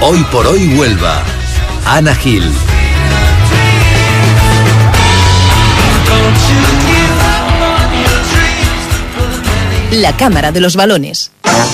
Hoy por hoy Huelva. Ana Gil. La Cámara de los Balones.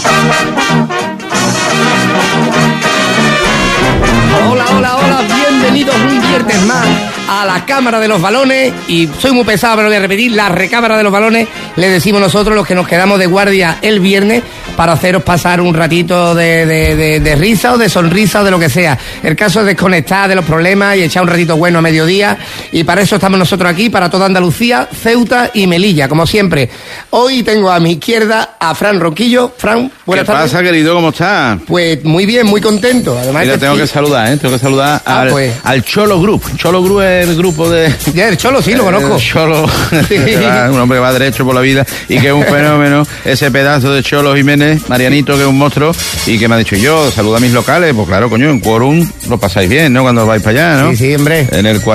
Hola, hola, hola, bienvenidos un viernes más a la Cámara de los Balones. Y soy muy pesado, pero voy a repetir, la recámara de los balones le decimos nosotros los que nos quedamos de guardia el viernes para haceros pasar un ratito de risa o de sonrisa o de lo que sea. El caso es desconectar de los problemas y echar un ratito bueno a mediodía, y para eso estamos nosotros aquí, para toda Andalucía, Ceuta y Melilla, como siempre. Hoy tengo a mi izquierda a Fran Ronquillo. Fran, buenas tardes. ¿Qué pasa, querido? ¿Cómo estás? Pues muy bien, muy contento. Además, mira, tengo que saludar al Cholo Group. Cholo Group es el grupo de... Ya, el Cholo sí, lo conozco. El Cholo, sí. Un hombre que va derecho por la vida y que es un fenómeno. Ese pedazo de Cholo Jiménez, Marianito, que es un monstruo, y que me ha dicho yo, saluda a mis locales. Pues claro, coño, en Quórum lo pasáis bien, ¿no? Cuando vais para allá, ¿no? Sí, hombre. En el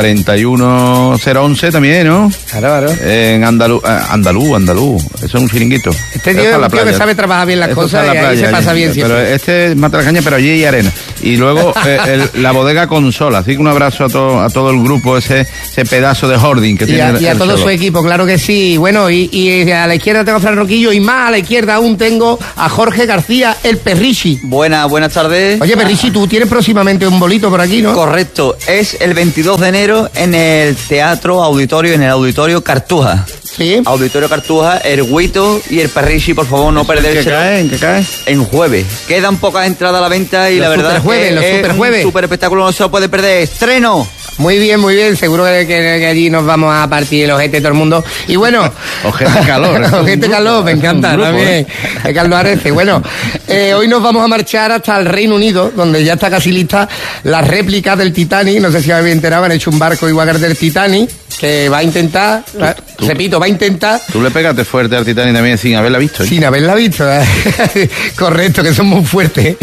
41011 también, ¿no? Claro. En Andalú. Eso es un chiringuito. Este tío es un tío que sabe trabajar bien las cosas y ahí se pasa bien siempre. Pero este mata la caña, pero allí hay arena. Y luego la bodega Consola. Así que un abrazo a todo el grupo, ese pedazo de hoarding que tiene. Y a todo su equipo, claro que sí. Bueno, y a la izquierda tengo a Fran Roquillo, y más a la izquierda aún tengo a Jorge García, el Perrichi. Buenas tardes. Oye, Perrichi, tú tienes próximamente un bolito por aquí, ¿no? Correcto, es el 22 de enero en el en el Auditorio Cartuja. Sí. Auditorio Cartuja, el Huito y el Perrichi, por favor, no perderse. ¿En qué cae? En jueves. Quedan pocas entradas a la venta y los la verdad es que los superjueves. Un super espectáculo, no se lo puede perder. ¡Estreno! Muy bien, seguro que allí nos vamos a partir el ojete todo el mundo. Y bueno... ojete calor. Ojete calor, me encanta también. El caldo arece. Bueno, hoy nos vamos a marchar hasta el Reino Unido, donde ya está casi lista la réplica del Titanic. No sé si habéis enterado, han hecho un barco igual del Titanic, que va a intentar, va a intentar... Tú le pegaste fuerte al Titanic también sin haberla visto. Sin haberla visto, correcto, que son muy fuertes.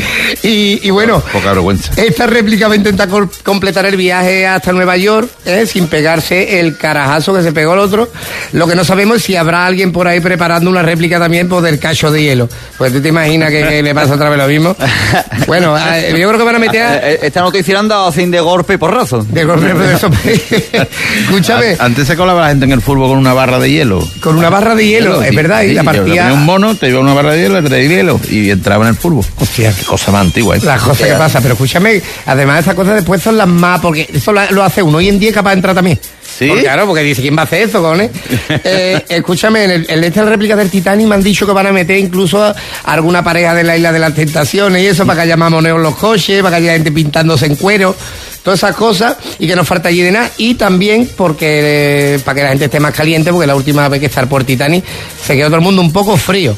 Y bueno, poca vergüenza. Esta réplica va a intentar completar el viaje hasta Nueva York, sin pegarse el carajazo que se pegó el otro. Lo que no sabemos es si habrá alguien por ahí preparando una réplica también del cacho de hielo. Pues tú te imaginas que le pasa otra vez lo mismo. Bueno, yo creo que van a meter... Esta noticia han dado sin de golpe y porrazo. De golpe por eso. Escúchame. Antes se colaba la gente en el fútbol con una barra de hielo. Con una barra de hielo, es verdad. Sí, y la partida... Tenía un mono, te iba una barra de hielo, le traía hielo y entraba en el fútbol. Hostia, qué cosa más antigua. Las cosas que pasa, pero escúchame, además esas cosas después son las más... Porque eso lo hace uno hoy en día, capaz de entrar también. ¿Sí? Porque, claro, porque dice, ¿quién va a hacer eso, cojones? Escúchame, en esta réplica del Titanic me han dicho que van a meter incluso a alguna pareja de la Isla de las Tentaciones y eso, para que haya mamoneos los coches, para que haya gente pintándose en cuero, todas esas cosas, y que no falta allí de nada. Y también porque para que la gente esté más caliente, porque la última vez que estar por Titanic se quedó todo el mundo un poco frío.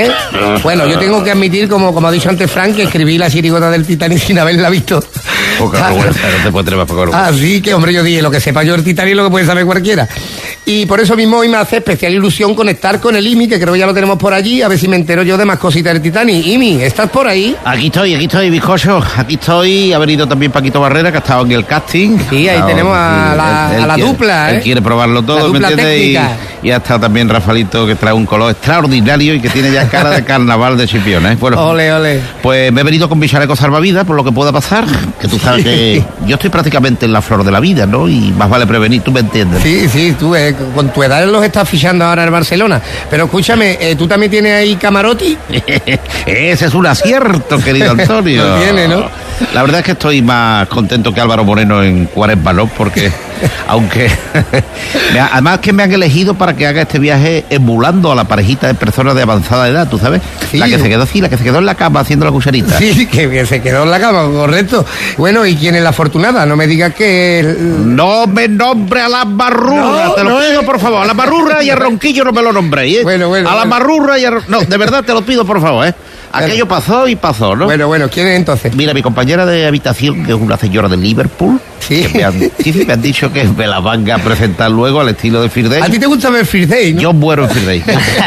Bueno, yo tengo que admitir, como ha dicho antes Frank, que escribí la chirigota del Titanic sin haberla visto. Poca vergüenza, no te puedes tener más poca vergüenza. Así que, hombre, yo dije, lo que sepa yo el Titanic es lo que puede saber cualquiera. Y por eso mismo hoy me hace especial ilusión conectar con el IMI, que creo que ya lo tenemos por allí, a ver si me entero yo de más cositas del Titanic. IMI, ¿estás por ahí? Aquí estoy, bizcocho. Aquí estoy. Ha venido también Paquito Barrera, que ha estado en el casting. Sí, ahí tenemos a la dupla, Él quiere probarlo todo, ¿me entiendes? Y ha estado también Rafaelito, que trae un color extraordinario y que tiene ya cara de carnaval de Chipiona, ¿eh? Bueno, ole. Pues me he venido con mi chaleco salvavidas por lo que pueda pasar, que tú sabes que yo estoy prácticamente en la flor de la vida, ¿no? Y más vale prevenir, tú me entiendes. Sí, tú con tu edad los estás fichando ahora en Barcelona. Pero escúchame, ¿tú también tienes ahí camarote? Ese es un acierto, querido Antonio. Lo tiene, ¿no? La verdad es que estoy más contento que Álvaro Moreno en Cuaresma, ¿no? Porque, aunque... además que me han elegido para que haga este viaje emulando a la parejita de personas de avanzada edad, ¿tú sabes? Sí. La que se quedó en la cama haciendo la cucharita. Sí, que se quedó en la cama, correcto. Bueno, ¿y quién es la afortunada? No me digas que... No me nombre a las barrurras, te lo pido, por favor. A la barrurra y a Ronquillo no me lo nombréis, ¿eh? Bueno. A la barrurra y a... No, de verdad te lo pido, por favor, ¿eh? Aquello pasó y pasó, ¿no? Bueno, ¿quién es entonces? Mira, mi compañera de habitación, que es una señora de Liverpool, sí, me han dicho que me la van a presentar luego al estilo de First Day. ¿A ti te gusta ver First Day, no? Yo muero en First Day.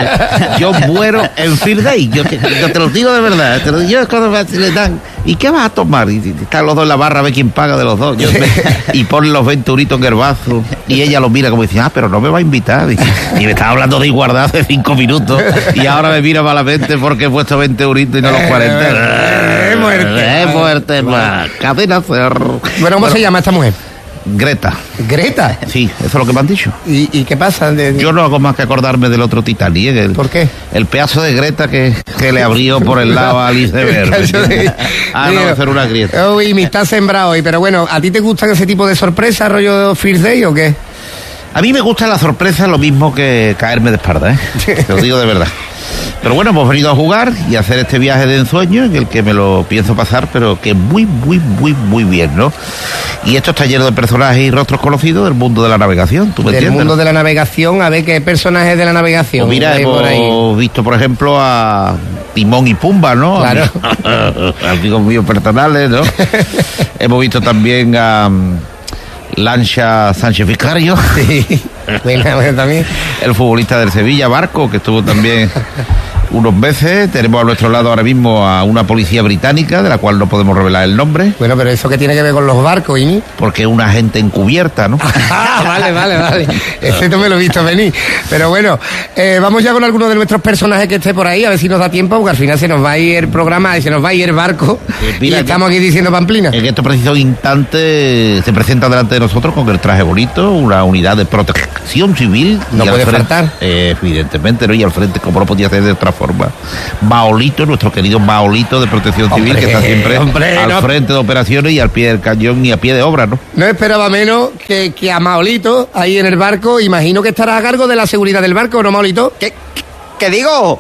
Yo muero en First Day. Yo te lo digo de verdad. Yo cuando le dan, ¿y qué vas a tomar? Y están los dos en la barra, a ver quién paga de los dos. Y ponen los 20 euritos en el vaso. Y ella lo mira como diciendo, pero no me va a invitar. Y me estaba hablando de igualdad hace 5 minutos. Y ahora me mira malamente porque he puesto 20 euritos y no los 40. fuerte, más. Cadena Ser. Bueno, ¿cómo se llama esta mujer? Greta. Greta. Sí, eso es lo que me han dicho. ¿Y qué pasa? Yo no hago más que acordarme del otro Titanic. ¿Por qué? El pedazo de Greta que le abrió por el lado al iceberg. No, hacer una grieta. Uy, me está sembrado hoy. Pero bueno, ¿a ti te gustan ese tipo de sorpresas, rollo First Day o qué? A mí me gusta la sorpresa lo mismo que caerme de espalda, Te lo digo de verdad. Pero bueno, hemos venido a jugar y a hacer este viaje de ensueño en el que me lo pienso pasar, pero que muy bien, ¿no? Y esto está lleno de personajes y rostros conocidos del mundo de la navegación, ¿tú me entiendes? Del mundo de la navegación, a ver qué personajes de la navegación. Pues mira, hemos visto, por ejemplo, a Timón y Pumba, ¿no? Claro. Amigos míos personales, ¿no? Hemos visto también a Lancha Sánchez Vicario. Sí. Bueno, también. El futbolista del Sevilla, Barco, que estuvo también unos meses. Tenemos a nuestro lado ahora mismo a una policía británica, de la cual no podemos revelar el nombre. Bueno, pero ¿eso qué tiene que ver con los barcos, Ini? Porque es una agente encubierta, ¿no? Vale. Ese no me lo he visto venir. Pero bueno, vamos ya con alguno de nuestros personajes que esté por ahí, a ver si nos da tiempo, porque al final se nos va a ir el programa y se nos va a ir el barco. Y estamos aquí diciendo Pamplina. En estos precisos instantes se presenta delante de nosotros con el traje bonito, una unidad de protección civil. No puede faltar. Evidentemente, ¿no? Y al frente, como no podía ser de otra forma, Maolito, nuestro querido Maolito de Protección Civil, que está siempre al frente de operaciones y al pie del cañón y a pie de obra, ¿no? No esperaba menos que a Maolito ahí en el barco. Imagino que estará a cargo de la seguridad del barco, ¿no, Maolito? ¿Qué digo?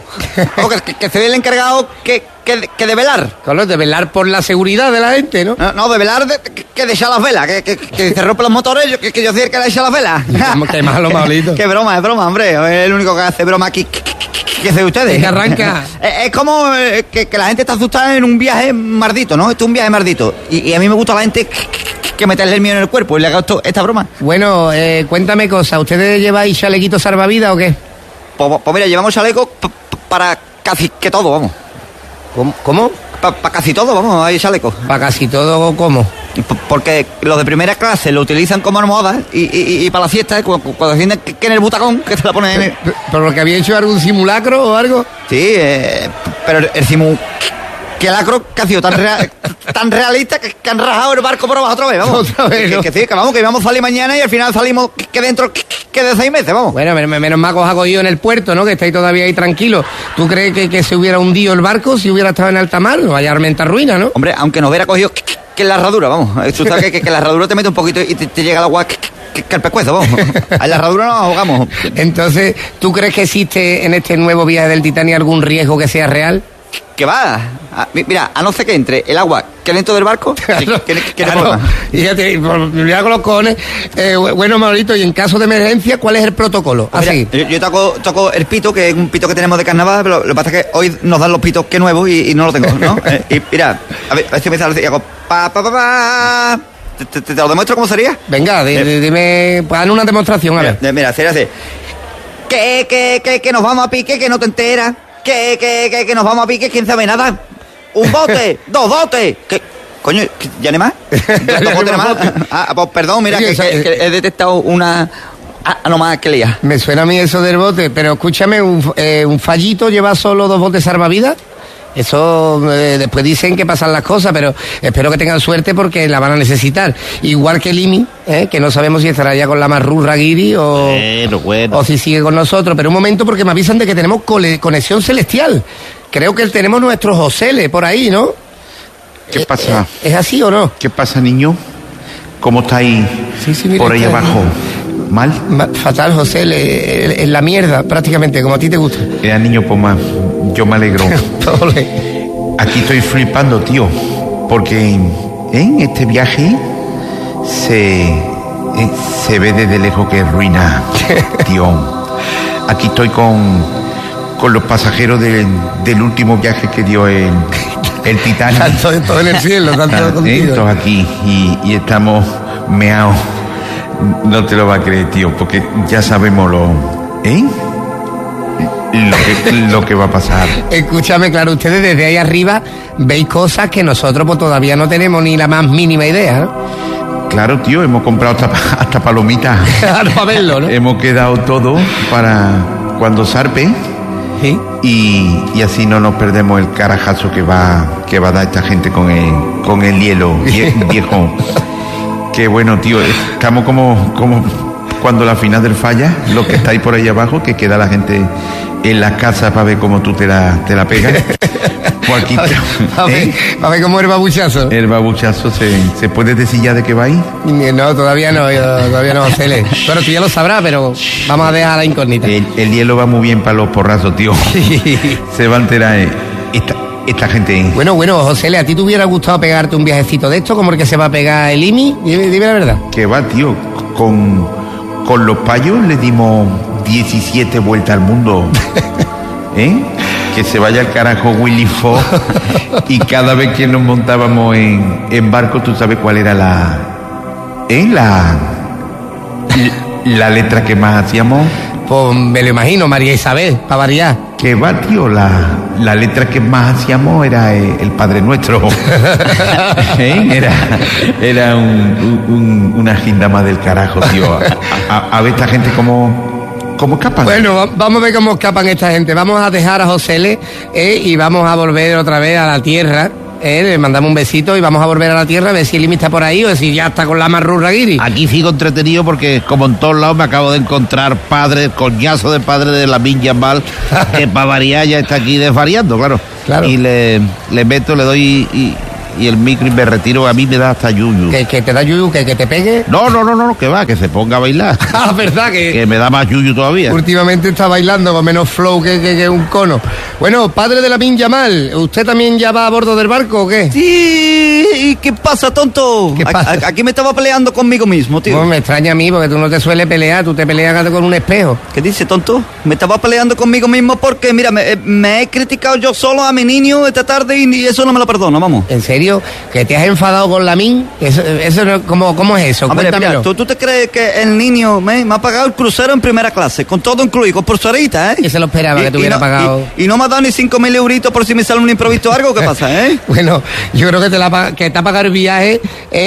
que se ve el encargado que de velar. Claro, de velar por la seguridad de la gente, ¿no? No, de velar que de echar las velas, que se rompen los motores, que yo soy el que le echa las velas. Qué malo, Maolito. Qué broma, es broma, hombre. Es el único que hace broma aquí. ¿Qué hacen ustedes? Que arranca. Es como que la gente está asustada en un viaje mardito, ¿no? Esto es un viaje mardito. Y a mí me gusta la gente que meterle el miedo en el cuerpo y le haga esta broma. Bueno, cuéntame cosas. ¿Ustedes lleváis chalequitos salvavidas o qué? Pues mira, llevamos chalecos para casi que todo, vamos. ¿Cómo? Para casi todo, vamos, hay chalecos. ¿Para casi todo cómo? Porque los de primera clase lo utilizan como almohada y para la fiesta, cuando deciden que en el butacón, que se la ponen en el... ¿Pero lo que había hecho algún simulacro o algo? Sí, pero el simulacro que ha sido tan realista que han rajado el barco por abajo otra vez, vamos. Otra vez, ¿no? Que sí, que vamos, que íbamos a salir mañana y al final salimos que dentro que de 6 meses, vamos. Bueno, menos mal que os ha cogido en el puerto, ¿no? Que estáis todavía ahí tranquilos. ¿Tú crees que se hubiera hundido el barco si hubiera estado en alta mar? No vaya a armentar ruina, ¿no? Hombre, aunque nos hubiera cogido que la herradura, vamos. Tú sabes que la herradura te mete un poquito y te llega el agua que el pescuezo, vamos. A la herradura nos ahogamos. Entonces, ¿tú crees que existe en este nuevo viaje del Titanic algún riesgo que sea real? ¿Qué va? Mira, a no ser que entre el agua que dentro del barco, claro. Fíjate, mira con los cojones. Bueno, Maurito, y en caso de emergencia, ¿cuál es el protocolo? Así. Mira, yo toco el pito, que es un pito que tenemos de carnaval, pero lo que pasa es que hoy nos dan los pitos que nuevos y no lo tengo, ¿no? Y mira, a ver si me sale y hago pa. ¿Te lo demuestro cómo sería? Venga, dime, pues, haz una demostración, a ver. Mira, sería así. Que nos vamos a pique, que no te enteras. Que nos vamos a pique, ¿quién sabe nada? Un bote, 2 botes. ¿Qué? Coño, ¿ya no hay más? 2 botes más. Pues perdón, mira, sí, que he detectado una anomalía. Me suena a mí eso del bote, pero escúchame, un fallito lleva solo 2 botes salvavidas. Eso después dicen que pasan las cosas, pero espero que tengan suerte porque la van a necesitar. Igual que Limi, que no sabemos si estará ya con la Marrurra Guiri o si sigue con nosotros. Pero un momento, porque me avisan de que tenemos conexión celestial. Creo que tenemos nuestros Josele por ahí, ¿no? ¿Qué pasa? ¿Es así o no? ¿Qué pasa, niño? ¿Cómo estáis por ahí abajo? ¿Mal? Fatal, José, en la mierda, prácticamente, como a ti te gusta. Niño, pues más, yo me alegro. Aquí estoy flipando, tío, porque en este viaje se ve desde lejos que es ruina, tío. Aquí estoy con los pasajeros del último viaje que dio el Titanic. Tanto en el cielo, tanto contigo. Todos aquí y estamos meados. No te lo va a creer, tío, porque ya sabemos lo que va a pasar. Escúchame, claro, ustedes desde ahí arriba veis cosas que nosotros pues todavía no tenemos ni la más mínima idea, ¿no? Claro, tío, hemos comprado hasta palomitas. Claro, para verlo, ¿no? Hemos quedado todo para cuando zarpe. ¿Sí? y así no nos perdemos el carajazo que va a dar esta gente con el hielo viejo. Que bueno, tío, estamos como cuando la final del Falla, los que estáis por ahí abajo, que queda la gente en la casa para ver cómo tú te la pegas. Pues aquí, a ver cómo el babuchazo. El babuchazo, ¿se puede decir ya de qué va ahí? No, todavía no, Cele. Pero tú ya lo sabrás, pero vamos a dejar la incógnita. El hielo va muy bien para los porrazos, tío. Se va a enterar esta gente. Bueno, José, ¿a ti te hubiera gustado pegarte un viajecito de esto como el que se va a pegar el IMI? Dime la verdad. Que va, tío, con los payos le dimos 17 vueltas al mundo. Que se vaya al carajo Willy Fox. Y cada vez que nos montábamos en barco, tú sabes cuál era la letra que más hacíamos. Pues me lo imagino, María Isabel, para variar. Que va, tío, la letra que más hacíamos era el Padre Nuestro. Era una gindama del carajo, tío. A ver esta gente cómo escapan. Bueno, vamos a ver cómo escapan esta gente. Vamos a dejar a José L y vamos a volver otra vez a la tierra. Le mandamos un besito y vamos a volver a la tierra a ver si el IMI está por ahí o si ya está con la marrurra guiri. Aquí sigo entretenido porque, como en todos lados, me acabo de encontrar coñazo de padre de Lamine Yamal, que para variar ya está aquí desvariando, claro. Y le meto, le doy y el micro y me retiro. A mí me da hasta yuyu. ¿Que te da yuyu? ¿Que te pegue? No, que va, que se ponga a bailar. Ah, ¿verdad? Que me da más yuyu todavía. Últimamente está bailando con menos flow que un cono. Bueno, padre de Lamine Yamal, ¿usted también ya va a bordo del barco o qué? Sí, ¿y qué pasa, tonto? ¿Qué pasa? Aquí me estaba peleando conmigo mismo, tío. Pues me extraña a mí, porque tú no te sueles pelear, tú te peleas con un espejo. ¿Qué dice, tonto? Me estaba peleando conmigo mismo porque, mira, me he criticado yo solo a mi niño esta tarde y eso no me lo perdono, vamos. ¿En serio? ¿Que te has enfadado con Lamine? Eso no, ¿cómo es eso? Hombre, Cuéntamelo. mira, ¿tú te crees que el niño me ha pagado el crucero en primera clase, con todo incluido, con pulserita, Que se lo esperaba que te hubiera pagado. Y no me ha dado ni 5.000 euritos por si me sale un improviso o algo, ¿qué pasa, Bueno, yo creo que te ha pagado el viaje